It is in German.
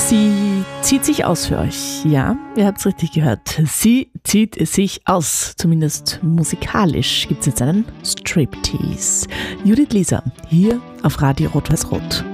Sie zieht sich aus für euch. Ja, ihr habt es richtig gehört. Sie zieht sich aus. Zumindest musikalisch gibt es jetzt einen Striptease. Judith Lieser, hier auf Radio Rot-Weiß-Rot.